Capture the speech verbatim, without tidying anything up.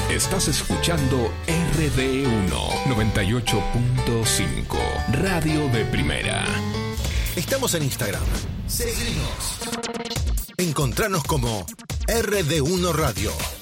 Estás escuchando R D uno noventa y ocho punto cinco, Radio de Primera. Estamos en Instagram. Seguinos. Encontranos como R D uno Radio.